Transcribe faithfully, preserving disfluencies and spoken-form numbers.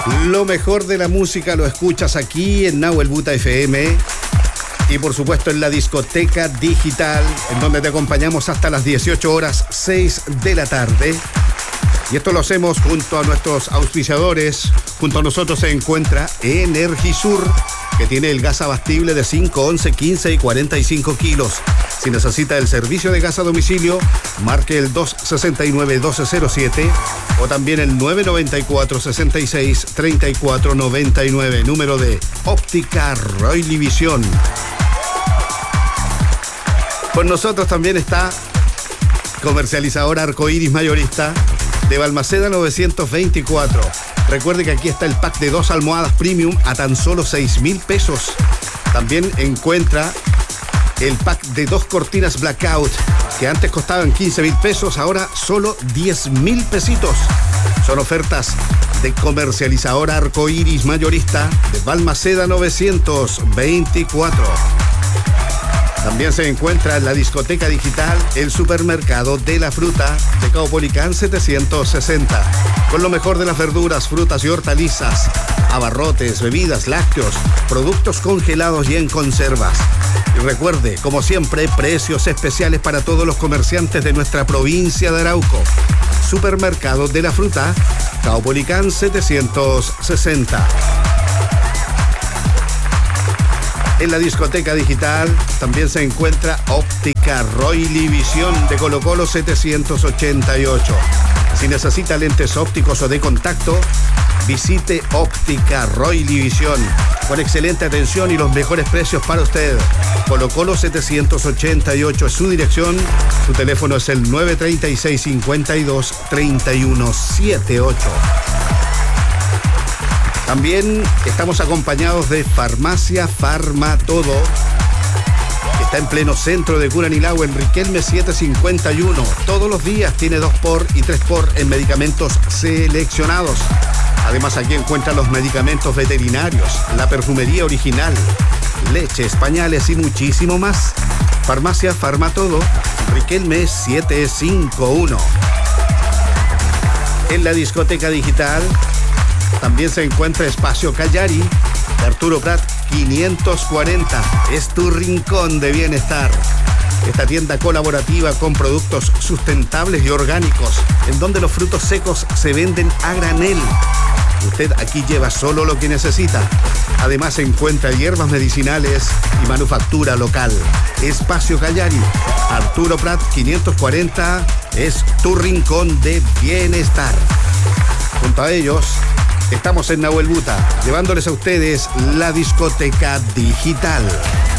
Lo mejor de la música lo escuchas aquí en Nahuel Buta F M y por supuesto en la discoteca digital, en donde te acompañamos hasta las dieciocho horas seis de la tarde. Y esto lo hacemos junto a nuestros auspiciadores. Junto a nosotros se encuentra Energisur, que tiene el gas abastible de cinco, once, quince y cuarenta y cinco kilos. Si necesita el servicio de gas a domicilio, marque el dos seis nueve, uno dos cero siete o también el nueve nueve cuatro, seis seis, tres cuatro nueve nueve, número de Óptica Roily Visión. Con nosotros también está Comercializadora Arcoiris Mayorista de Balmaceda novecientos veinticuatro. Recuerde que aquí está el pack de dos almohadas premium a tan solo seis mil pesos. También encuentra el pack de dos cortinas blackout que antes costaban quince mil pesos, ahora solo diez mil pesitos. Son ofertas de Comercializadora Arcoiris Mayorista de Balmaceda novecientos veinticuatro. También se encuentra en la discoteca digital el supermercado de la fruta de Caupolicán setecientos sesenta. Con lo mejor de las verduras, frutas y hortalizas, abarrotes, bebidas, lácteos, productos congelados y en conservas. Y recuerde, como siempre, precios especiales para todos los comerciantes de nuestra provincia de Arauco. Supermercado de la fruta, Caupolicán setecientos sesenta. En la discoteca digital también se encuentra Óptica Roily Visión de Colo Colo setecientos ochenta y ocho. Si necesita lentes ópticos o de contacto, visite Óptica Roily Visión, con excelente atención y los mejores precios para usted. Colo Colo setecientos ochenta y ocho es su dirección. Su teléfono es el nueve tres seis, cinco dos, tres uno siete ocho. También estamos acompañados de Farmacia Farmatodo, que está en pleno centro de Curanilahue, en Riquelme setecientos cincuenta y uno. Todos los días tiene dos por y tres por en medicamentos seleccionados. Además, aquí encuentran los medicamentos veterinarios, la perfumería original, leches, pañales y muchísimo más. Farmacia Farmatodo, Riquelme setecientos cincuenta y uno. En la discoteca digital también se encuentra Espacio Callari de Arturo Prat quinientos cuarenta. Es tu rincón de bienestar. Esta tienda colaborativa con productos sustentables y orgánicos, en donde los frutos secos se venden a granel. Usted aquí lleva solo lo que necesita. Además se encuentra hierbas medicinales y manufactura local. Espacio Callari, Arturo Prat quinientos cuarenta, es tu rincón de bienestar. Junto a ellos estamos en Nahuel Buta, llevándoles a ustedes la discoteca digital.